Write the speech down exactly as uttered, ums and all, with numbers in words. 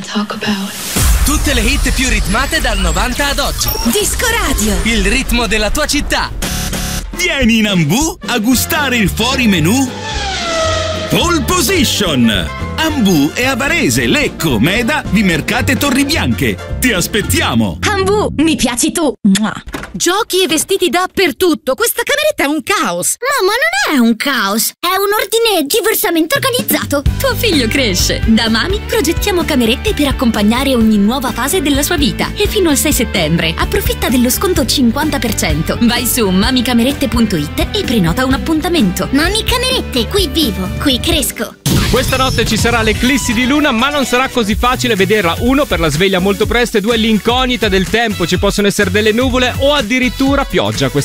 talk about. Tutte le hit più ritmate dal novanta ad oggi. Disco Radio. Il ritmo della tua città. Vieni in Ambu a gustare il fuori menù Pole Position. Ambu è a Varese, Lecco, Meda, Vimercate e Torribianche. Ti aspettiamo. Ambu, mi piaci tu. Mua. Giochi e vestiti dappertutto. Questa cameretta è un caos. Mamma, non è un caos, è un ordine diversamente organizzato. Tuo figlio cresce. Da Mami progettiamo camerette per accompagnare ogni nuova fase della sua vita. E fino al sei settembre approfitta dello sconto cinquanta per cento. Vai su mamicamerette punto it e prenota un appuntamento. Mami Camerette, qui vivo, qui cresco. Questa notte ci sarà l'eclissi di luna, ma non sarà così facile vederla. Uno, per la sveglia molto presto, e due, l'incognita del tempo. Ci possono essere delle nuvole o addirittura pioggia questa